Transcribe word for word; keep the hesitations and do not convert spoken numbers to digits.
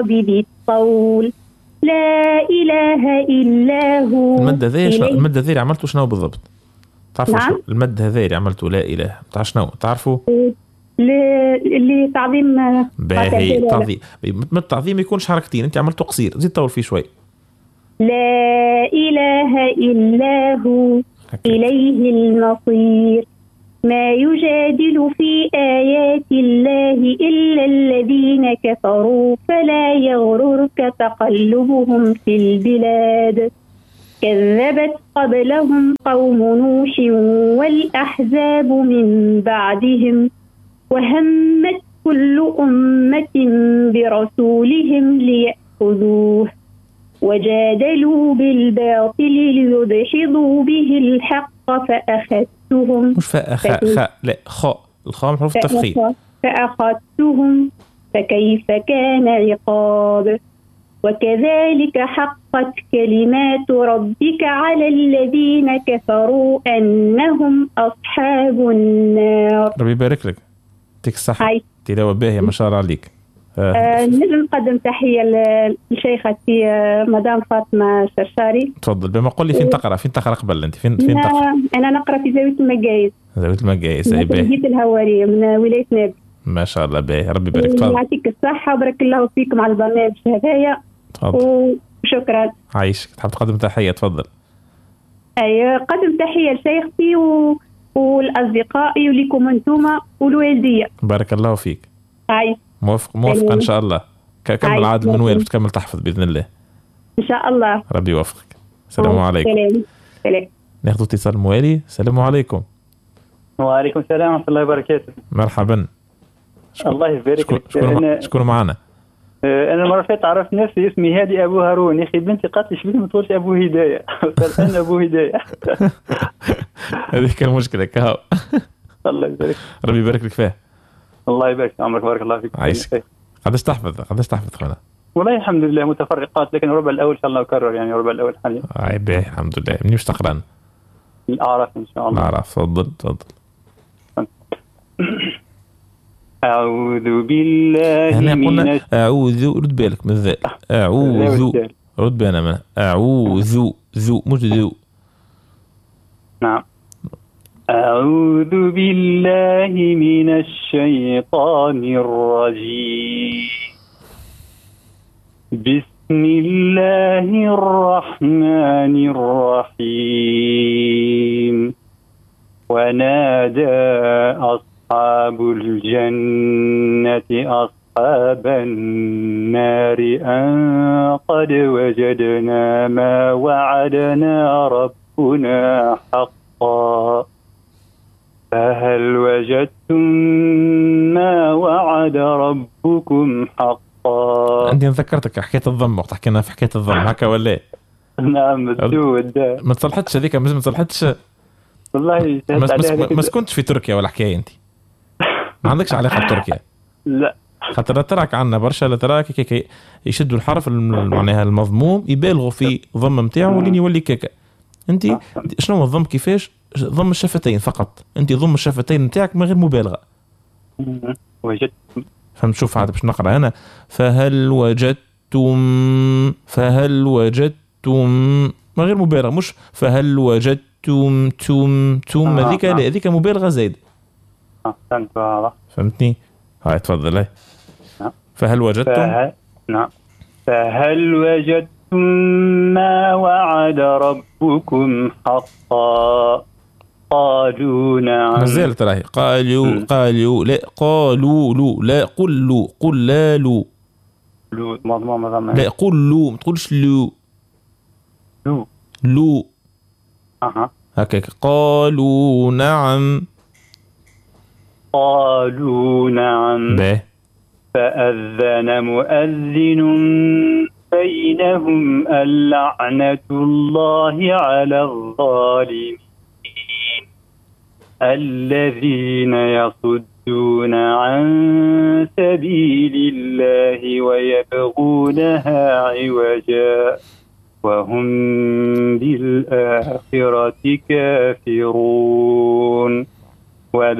بالقول لا إله إلا هو. المد هذا المد هذا عملته شنو بالضبط؟ تعرفوا نعم؟ شنو المد هذا عملته لا إله تاع شنو تعرفوا؟ اللي تعظيم باهي تعظيم من التعظيم يكونش حركتين انت عملته قصير زيد طول فيه شوي لا إله إلا هو إليه المصير ما يجادل في آيات الله إلا الذين كفروا فلا يغررك تقلبهم في البلاد كذبت قبلهم قوم نوح والأحزاب من بعدهم وهمت كل أمة برسولهم ليأخذوه وجادلوا بالباطل ليدحضوا به الحق فأخذتهم مش فأخ خ لا خاء الخاء محروف التفخيم فأخذتهم فكيف كان عقاب وكذلك حقت كلمات ربك على الذين كفروا أنهم أصحاب النار. ربي يبارك لك يعطيك الصحة تلاوة باهية ما شاء الله عليك. آه نجم نقدم تحية لشيختي آه مدام فاطمة شرشاري. تفضل. بما قل لي فين تقرأ فين تقرأ قبل أنت فين فين تقرأ؟ أنا نقرأ في زاوية المجايز. زاوية المجايز أي باهي. من الهوارية من ولاية نابل. ما شاء الله باهي ربي يبارك. تفضل. يعطيك الصحة وبارك الله فيكم على البرنامج هذايا. تفضل. وشكرا. عايشك. تحب تقدم تحية تفضل. أيوة قدم تحية لشيختي و... والأصدقائي ولكم أنتم والوالدية. بارك الله فيك. عايش. موفق موفق إن شاء الله. كمل عاد من وين بتكمل تحفظ بإذن الله. إن شاء الله. ربي يوفقك. السلام عليكم. سلام. سلام. ناخذ اتصال موالي. السلام عليكم. وعليكم السلام ورحمة الله وبركاته. مرحبا. الله يبارك لك. شكون شكون معنا؟ أنا مرة فاتت عرفت نفسي اسمي هادي أبو هارون. يا أخي بنتي قالت لي شبيه ما تقولش أبو هداية. قال أنا أبو هداية. هذيك المشكلة كهو. الله يبارك. ربي يبارك لك فيه. الله يبارك عمرك بارك الله فيك. عايشك. قداش تحفظ قداش تحفظ خونا؟ والله الحمد لله متفرقات لكن الربع الأول إن شاء الله أكرر يعني الربع الأول حاليا. أي باهي الحمد لله. منين باش تقرأ؟ الأعراف إن شاء الله. الأعراف. تفضل تفضل. أعوذ بالله من أعوذ رد بالك من ذا أعوذ رد بالنا من أعوذ ذو مش ذو. نعم. أعوذ بالله من الشيطان الرجيم. بسم الله الرحمن الرحيم. ونادى أصحاب الجنة أصحاب النار أن قد وجدنا ما وعدنا ربنا حقا فهل وجدتم ما وعد ربكم حقا. عندي ذكرتك حكاية الضم وقت حكينا في حكاية الضم هكا ولا؟ نعم الدود ما تصلحتش هذيك ما تصلحتش والله. ما سكنتش في تركيا ولا حكاية انت ما عندكش علاقة بتركيا. لا خاطر لا تراك عنا برشا لا تراك كيكا يشدوا الحرف معناها المضموم يبالغوا في ضم نتاعو ولين يولي كيكا. انت شنو هو الضم كيفاش؟ ضم الشفتين فقط. انت ضم الشفتين نتاعك من غير مبالغة. وجدت فهمت. شوف عاد باش نقرا انا فهل وجدتم فهل وجدتم من غير مبالغة مش فهل وجدتم توم توم هذيك لا هذيك مبالغة زايد. اه فهمتني. هاي تفضل. هاي فهل وجدتم فهل... نعم فهل وجدتم ما وعد ربكم حقا قالوا نعم. ما زالت راهي قالوا قالوا لا قالوا لو لا قل لو قل لا لو لو مضمومة لا قل لو ما تقولش لو لو لو اها هكاك قالوا نعم قالوا نعم. به. فأذن مؤذن بينهم اللعنة الله على الظالمين الذين يصدون عن سبيل الله ويبغونها عوجا وهم بالآخرة كافرون.